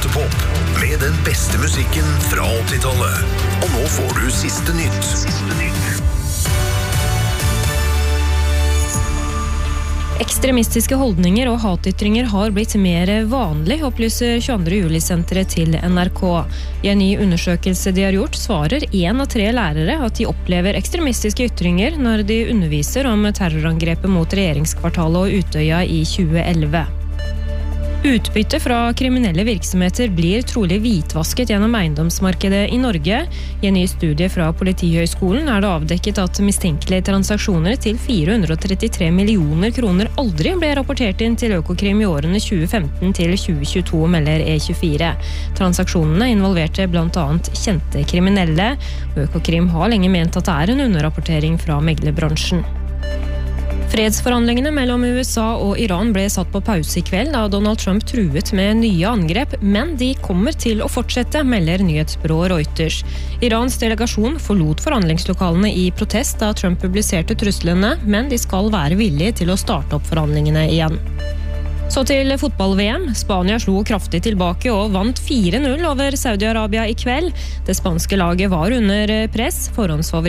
Radiopoп med den beste musikken fra 80-tallet. Og nå får du siste nytt. Ekstremistiske holdninger og hatytringer har blitt mer vanlig, opplyser 22. juli-senteret til NRK. I en ny undersøkelse de har gjort, svarer 1 av 3 lærere at de opplever ekstremistiske ytringer når de underviser om terrorangrepet mot regjeringskvartalet og Utøya i 2011. Utbytte fra kriminelle virksomheter blir trolig hvitvasket gjennom eiendomsmarkedet i Norge. I en ny studie fra Politihøgskolen er det avdekket at mistenkelige transaksjoner til 433 millioner kroner aldri ble rapportert inn til Økokrim i årene 2015 til 2022, melder E24. Transaksjonene involverte blant annet kjente kriminelle. Økokrim har lenge ment at det er en underrapportering fra meglerbransjen. Fredsforhandlingene mellom USA og Iran ble satt på pause i kveld da Donald Trump truet med nye angrep, men de kommer til å fortsette, melder nyhetsbyrået Reuters. Irans delegasjon forlot forhandlingslokalene i protest da Trump publiserte truslene, men de skal være villige til å starte opp forhandlingene igjen. Så til fotball-VM. Spania slo kraftig tilbake og vant 4-0 over Saudi-Arabia i kveld. Det spanske laget var under press. Forhåndsfavoritt